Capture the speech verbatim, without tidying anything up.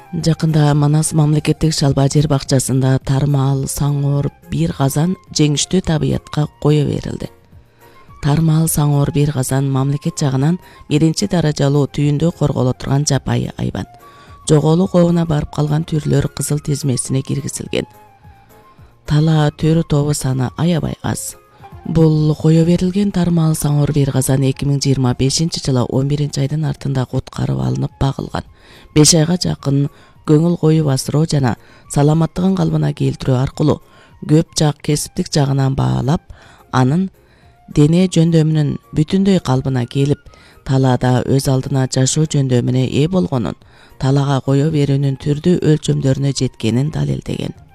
Жакында Манас мамлекеттик шалба жер бакчасында тармаал саңоор бир казан жеңиштүү табиятка кое берилди. Тармаал саңоор бир казан мамлекет жагынан биринчи даражалуу түйүндө корголо турган жапайы айбан. Жоголуу кообуна барып калган түрлөр кызыл тизмесине киргизилген. Тала төрү тобу саны аябай аз. Бул кое берилген тармаал саңоор бир казан эки миң жыйырма бешинчи жылы он биринчи айдын артында куткарып алынып багылган. беш айга жакын көңүл коюп асыроо жана саламаттыгын калыбына келтирүү аркылуу көп жак кесиптик жагынан баалап, анын дене жөндөмүнүн бүтүндөй калыбына келип, талаада өз алдына жашоо жөндөмүнө ээ болгонун, талага кое берүүнүн түрдүү өлчөмдөрүнө жеткенин далилдеген.